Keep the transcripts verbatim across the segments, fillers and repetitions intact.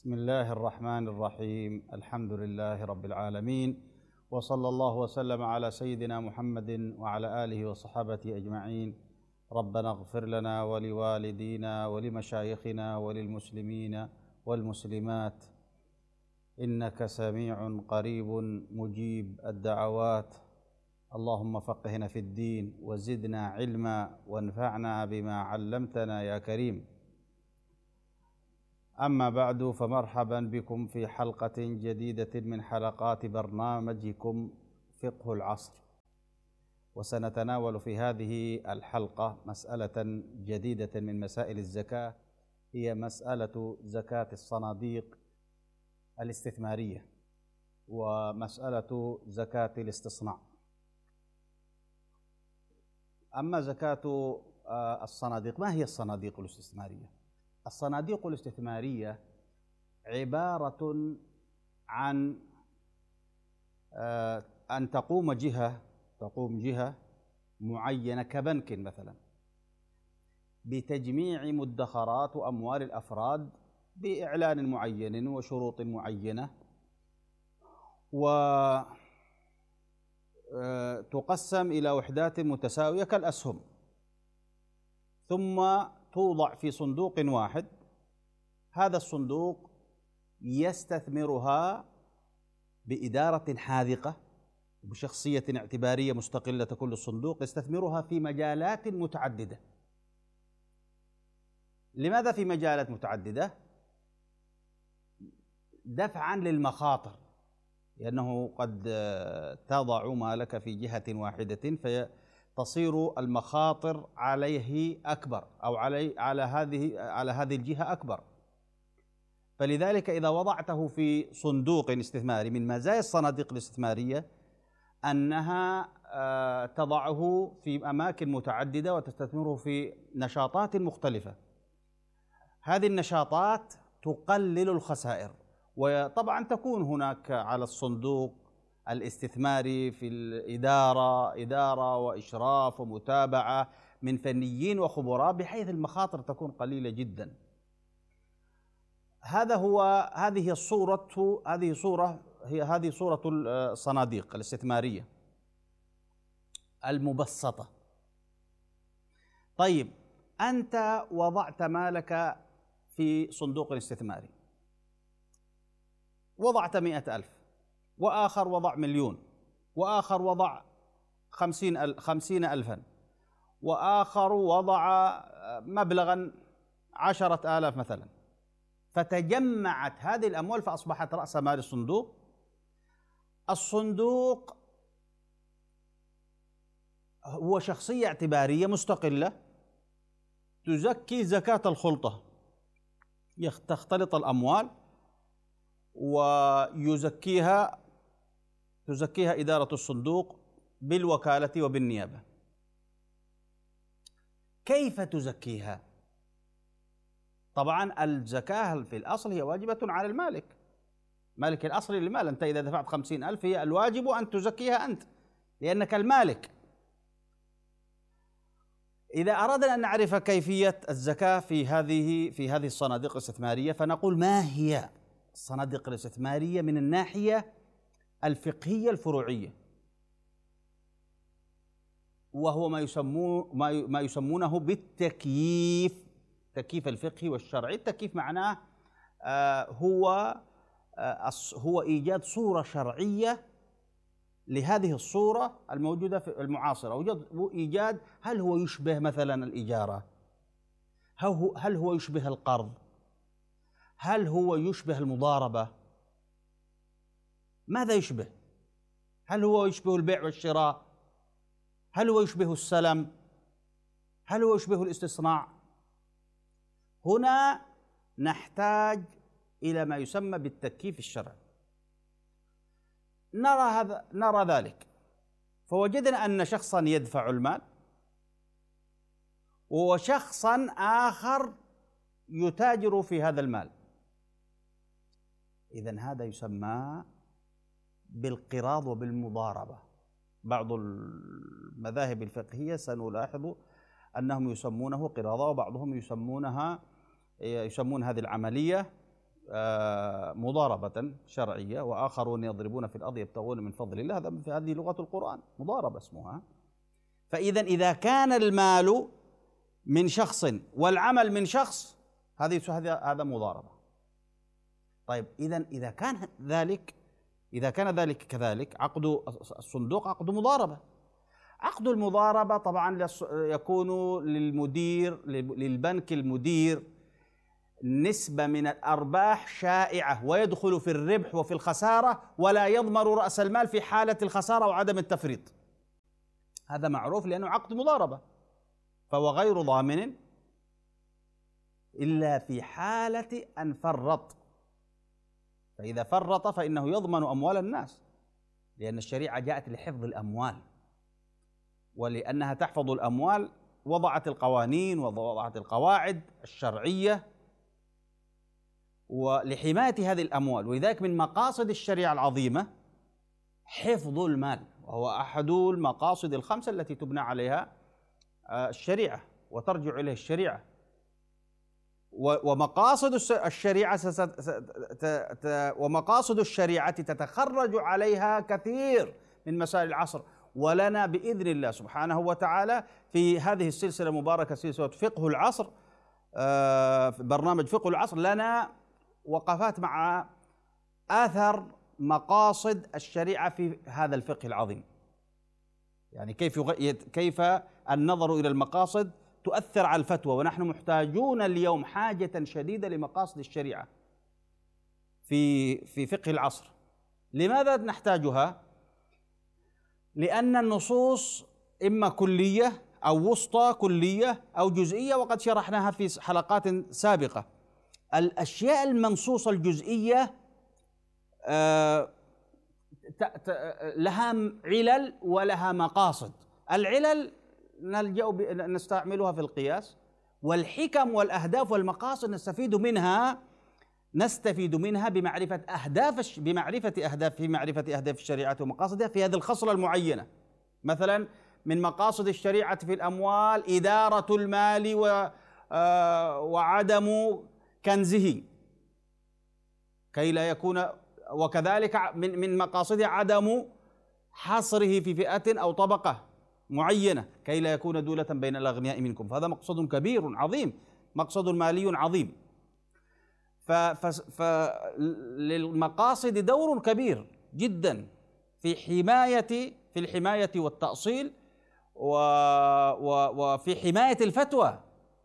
بسم الله الرحمن الرحيم. الحمد لله رب العالمين، وصلى الله وسلم على سيدنا محمد وعلى آله وصحابته أجمعين. ربنا اغفر لنا ولوالدينا ولمشايخنا وللمسلمين والمسلمات، إنك سميع قريب مجيب الدعوات. اللهم فقهنا في الدين وزدنا علما وانفعنا بما علمتنا يا كريم. أما بعد، فمرحبا بكم في حلقة جديدة من حلقات برنامجكم فقه العصر، وسنتناول في هذه الحلقة مسألة جديدة من مسائل الزكاة، هي مسألة زكاة الصناديق الاستثمارية ومسألة زكاة الاستصناع. أما زكاة الصناديق، ما هي الصناديق الاستثمارية؟ الصناديق الاستثمارية عبارة عن أن تقوم جهة تقوم جهة معينة كبنك مثلا بتجميع مدخرات وأموال الأفراد بإعلان معين وشروط معينة، وتقسم إلى وحدات متساوية كالأسهم، ثم توضع في صندوق واحد. هذا الصندوق يستثمرها بإدارة حاذقة وبشخصية اعتبارية مستقلة. كل الصندوق يستثمرها في مجالات متعددة. لماذا في مجالات متعددة؟ دفعا للمخاطر، لأنه قد تضع مالك في جهة واحدة فتصير المخاطر عليه أكبر، أو علي على هذه على هذه الجهة أكبر. فلذلك إذا وضعته في صندوق استثماري، من مزايا الصناديق الاستثمارية أنها تضعه في أماكن متعددة وتستثمره في نشاطات مختلفة. هذه النشاطات تقلل الخسائر، وطبعا تكون هناك على الصندوق الاستثماري في الإدارة إدارة وإشراف ومتابعة من فنيين وخبراء، بحيث المخاطر تكون قليلة جدا. هذا هو هذه الصورة هذه صورة هي هذه صورة الصناديق الاستثمارية المبسطة. طيب، أنت وضعت مالك في صندوق استثماري، وضعت مئة ألف، وآخر وضع مليون، وآخر وضع خمسين خمسين ألفا، وآخر وضع مبلغا عشرة آلاف مثلا. فتجمعت هذه الأموال فأصبحت رأس مال الصندوق. الصندوق هو شخصية اعتبارية مستقلة تزكي زكاة الخلطة، تختلط الأموال ويزكيها تزكيها إدارة الصندوق بالوكالة وبالنيابة. كيف تزكيها؟ طبعا الزكاة في الأصل هي واجبة على المالك، مالك الأصلي للمال. أنت إذا دفعت خمسين ألف هي الواجب أن تزكيها أنت، لأنك المالك. إذا أردنا أن نعرف كيفية الزكاة في هذه في هذه الصناديق الاستثمارية، فنقول ما هي الصناديق الاستثمارية من الناحية الفقهية الفروعية، وهو ما يسمونه ما يسمونه بالتكييف، التكييف الفقهي والشرعي. التكييف معناه آه هو آه هو إيجاد صورة شرعية لهذه الصورة الموجودة في المعاصرة، إيجاد هل هو يشبه مثلا الإجارة، هل هو هل هو يشبه القرض، هل هو يشبه المضاربة، ماذا يشبه؟ هل هو يشبه البيع والشراء؟ هل هو يشبه السلم؟ هل هو يشبه الاستصناع؟ هنا نحتاج إلى ما يسمى بالتكييف الشرعي. نرى هذا نرى ذلك، فوجدنا أن شخصا يدفع المال وشخصا آخر يتاجر في هذا المال. إذن هذا يسمى بالقراض وبالمضاربة. بعض المذاهب الفقهية سنلاحظ أنهم يسمونه قراضة، وبعضهم يسمونها يسمون هذه العملية مضاربة شرعية، وآخرون يضربون في الأرض يبتغون من فضل الله، هذا في هذه لغة القرآن، مضاربة اسمها. فإذا إذا كان المال من شخص والعمل من شخص، هذه هذا مضاربة. طيب إذا إذا كان ذلك إذا كان ذلك كذلك، عقد الصندوق عقد مضاربة. عقد المضاربة طبعا يكون للمدير للبنك المدير نسبة من الأرباح شائعة، ويدخل في الربح وفي الخسارة، ولا يضمن رأس المال في حالة الخسارة وعدم التفريط. هذا معروف لأنه عقد مضاربة، فهو غير ضامن إلا في حالة أن فرط. فإذا فرط فإنه يضمن أموال الناس، لأن الشريعة جاءت لحفظ الأموال، ولأنها تحفظ الأموال وضعت القوانين ووضعت القواعد الشرعية ولحماية هذه الأموال. ولذلك من مقاصد الشريعة العظيمة حفظ المال، وهو أحد المقاصد الخمسة التي تبنى عليها الشريعة وترجع إليه الشريعة. ومقاصد الشريعة ومقاصد الشريعة تتخرج عليها كثير من مسائل العصر. ولنا بإذن الله سبحانه وتعالى في هذه السلسلة المباركة، سلسلة فقه العصر، برنامج فقه العصر، لنا وقفات مع آثر مقاصد الشريعة في هذا الفقه العظيم، يعني كيف كيف النظر إلى المقاصد تؤثر على الفتوى. ونحن محتاجون اليوم حاجة شديدة لمقاصد الشريعة في في فقه العصر. لماذا نحتاجها؟ لأن النصوص إما كلية أو وسطى كلية أو جزئية، وقد شرحناها في حلقات سابقة. الأشياء المنصوصة الجزئية لها علل ولها مقاصد. العلل نلجأ نستعملها في القياس، والحكم والأهداف والمقاصد نستفيد منها نستفيد منها بمعرفة أهداف بمعرفة أهداف في معرفة أهداف الشريعة ومقاصدها في هذه الخصلة المعينة. مثلا من مقاصد الشريعة في الأموال إدارة المال وعدم كنزه كي لا يكون، وكذلك من من مقاصدها عدم حصره في فئة أو طبقة معينة كي لا يكون دولة بين الأغنياء منكم. فهذا مقصد كبير عظيم، مقصد مالي عظيم. فللمقاصد دور كبير جدا في حماية في الحماية والتأصيل وفي حماية الفتوى،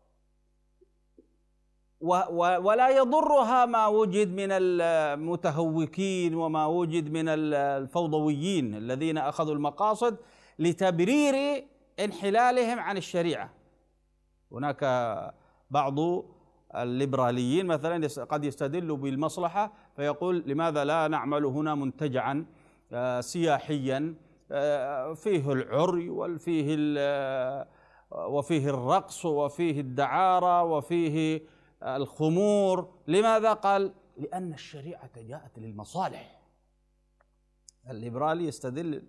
ولا يضرها ما وجد من المتهوكين وما وجد من الفوضويين الذين أخذوا المقاصد لتبرير انحلالهم عن الشريعة. هناك بعض الليبراليين مثلا قد يستدل بالمصلحة فيقول لماذا لا نعمل هنا منتجعا سياحيا فيه العري وفيه وفيه الرقص وفيه الدعارة وفيه الخمور. لماذا؟ قال لأن الشريعة جاءت للمصالح. الليبرالي يستدل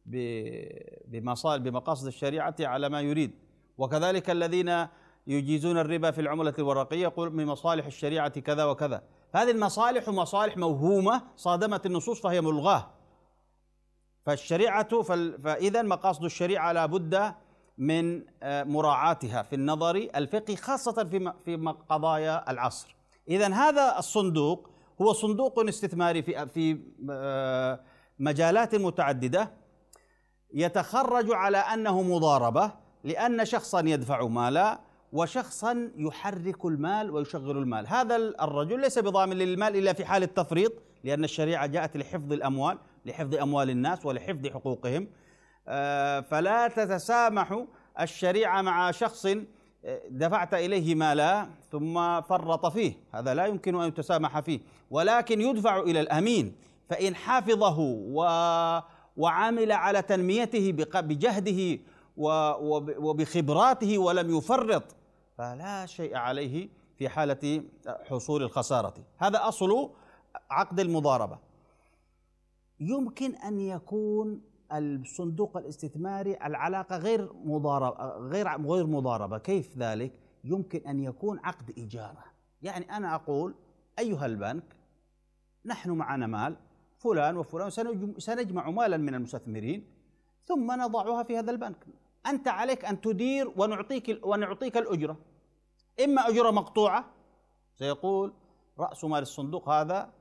بمقاصد الشريعة على ما يريد. وكذلك الذين يجيزون الربا في العملة الورقية يقول من مصالح الشريعة كذا وكذا. هذه المصالح مصالح موهومة صادمت النصوص فهي ملغاة. فالشريعة فإذا مقاصد الشريعة لا بد من مراعاتها في النظر الفقهي خاصة في في قضايا العصر. إذن هذا الصندوق هو صندوق استثماري في في مجالات متعددة يتخرج على أنه مضاربة، لأن شخصا يدفع مالا وشخصا يحرك المال ويشغل المال. هذا الرجل ليس بضامن للمال إلا في حال التفريط، لأن الشريعة جاءت لحفظ الأموال لحفظ أموال الناس ولحفظ حقوقهم. فلا تتسامح الشريعة مع شخص دفعت إليه مالا ثم فرط فيه، هذا لا يمكن أن يتسامح فيه، ولكن يدفع إلى الأمين، فإن حفظه وعمل على تنميته بجهده وبخبراته ولم يفرط فلا شيء عليه في حالة حصول الخسارة. هذا أصل عقد المضاربة. يمكن أن يكون الصندوق الاستثماري العلاقة غير مضاربة غير غير مضاربة. كيف ذلك؟ يمكن أن يكون عقد إجارة. يعني أنا أقول أيها البنك، نحن معنا مال فلان وفلان، سنجمع مالا من المستثمرين ثم نضعها في هذا البنك، أنت عليك أن تدير ونعطيك ونعطيك الأجرة، إما أجرة مقطوعة، سيقول رأس مال الصندوق هذا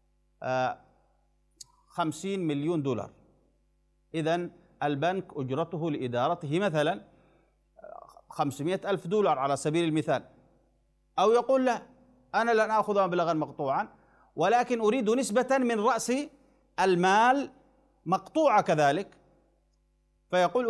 خمسين مليون دولار، إذن البنك أجرته لإدارته مثلا خمسمائة ألف دولار على سبيل المثال، أو يقول لا، أنا لن آخذ مبلغا مقطوعا ولكن أريد نسبة من رأس المال مقطوعة كذلك، فيقول